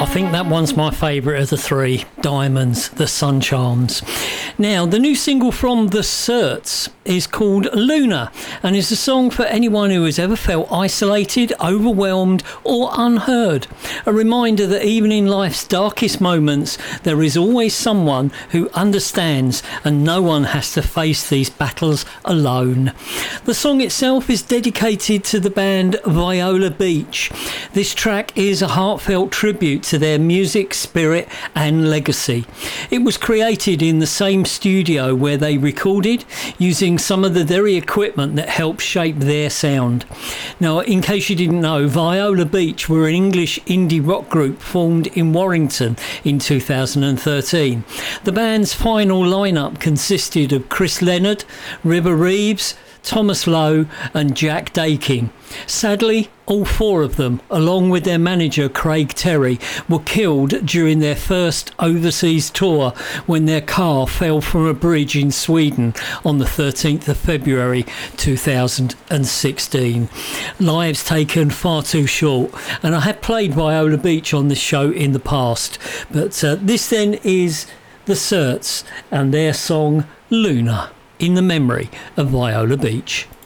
I think that one's my favourite of the three, Diamonds, the Sun Charms. Now, the new single from The Certs is called Luna and is a song for anyone who has ever felt isolated, overwhelmed or unheard. A reminder that even in life's darkest moments, there is always someone who understands and no one has to face these battles alone. The song itself is dedicated to the band Viola Beach. This track is a heartfelt tribute to their music, spirit and legacy. It was created in the same studio where they recorded, using some of the very equipment that helped shape their sound. Now, in case you didn't know, Viola Beach were an English indie rock group formed in Warrington in 2013. The band's final lineup consisted of Chris Leonard, River Reeves, Thomas Lowe and Jack Daking. Sadly, all four of them, along with their manager Craig Terry, were killed during their first overseas tour when their car fell from a bridge in Sweden on the 13th of February 2016. Lives taken far too short, and I have played Viola Beach on this show in the past, but this then is The Certs and their song Luna, in the memory of Viola Beach.